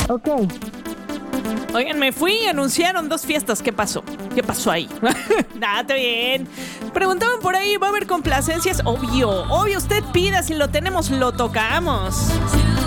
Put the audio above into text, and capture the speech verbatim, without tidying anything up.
Ok. Oigan, me fui y anunciaron dos fiestas. ¿Qué pasó? ¿Qué pasó ahí? Nada, está bien. Preguntaban por ahí, ¿va a haber complacencias? Obvio, obvio, usted pida, si lo tenemos, lo tocamos.